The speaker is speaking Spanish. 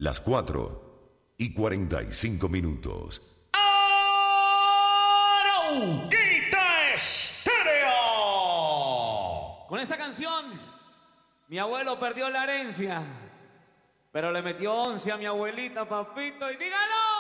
las 4:45. Arauquita Estéreo. Con esta canción, mi abuelo perdió la herencia, pero le metió 11 a mi abuelita, papito, y dígalo.